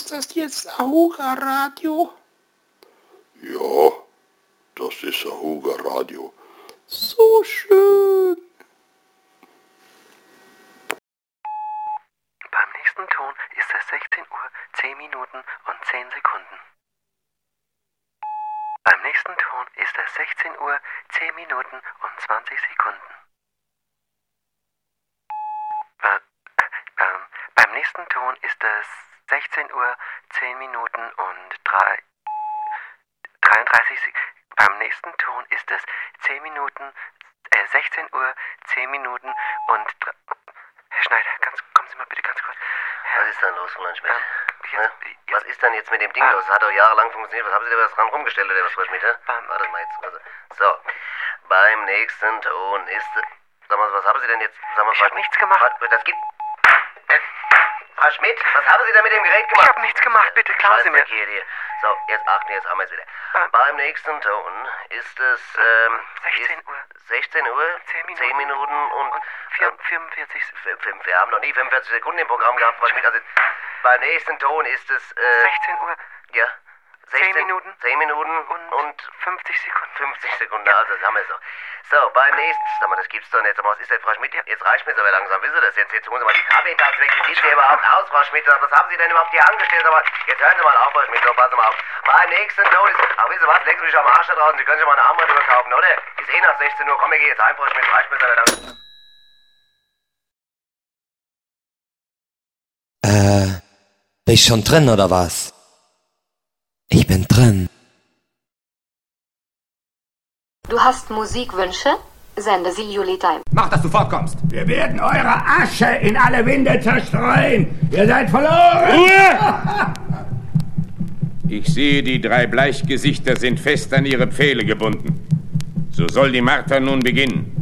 Ist das jetzt Ahuga Radio? Ja, das ist Ahuga Radio. So schön. Beim nächsten Ton ist es 16 Uhr, 10 Minuten und 10 Sekunden. Beim nächsten Ton ist es 16 Uhr, 10 Minuten und 20 Sekunden. Beim nächsten Ton ist es 16 Uhr, 10 Minuten und 33 Sekunden. Beim nächsten Ton ist es 10 Minuten, 16 Uhr, 10 Minuten und... Herr Schneider, kommen Sie mal bitte ganz kurz. Was ist denn los, Roland Schmidt? Was ist denn jetzt mit dem Ding los? Das hat doch jahrelang funktioniert. Was haben Sie da dran rumgestellt, oder was, Frau Schmidt? Warte mal jetzt. So, beim nächsten Ton ist... Sag mal, was haben Sie denn jetzt... Sag mal, ich habe nichts gemacht. Das gibt... Frau Schmidt, was haben Sie denn mit dem Gerät gemacht? Ich habe nichts gemacht, bitte klauen Sie mir. So, jetzt achten, jetzt haben wir es wieder. Beim nächsten Ton ist es... 16 Uhr. 16 Uhr, 10 Minuten und... 45 Sekunden. Wir haben noch nie 45 Sekunden im Programm gehabt, Frau Schmidt. Also, beim nächsten Ton ist es... 16 Uhr. Ja. 10 Minuten. 10 Minuten und 50 Sekunden. 50 Sekunden, also das haben wir so. So, beim nächsten, sag mal, das gibt's doch nicht. Sag mal, was ist denn, Frau Schmidt? Jetzt reicht mir so langsam, wissen Sie das jetzt? Jetzt holen Sie mal die Kaffeetasse weg. Wie sieht Sie überhaupt aus, Frau Schmidt? Was haben Sie denn überhaupt hier angestellt? Aber jetzt hören Sie mal auf, Frau Schmidt, so, passen Sie mal auf. Beim nächsten Ton ist, ach, wissen Sie was, lecken Sie mich am Arsch da draußen, Sie können sich mal eine Armbanduhr kaufen, oder? Ist eh nach 16 Uhr, komm, wir gehen jetzt heim, Frau Schmidt, reicht mir so langsam. Bin ich schon drin, oder was? Ich bin drin. Du hast Musikwünsche? Sende sie Julitime. Mach, dass du fortkommst. Wir werden eure Asche in alle Winde zerstreuen. Ihr seid verloren. Ruhe! Ich sehe, die 3 Bleichgesichter sind fest an ihre Pfähle gebunden. So soll die Marter nun beginnen.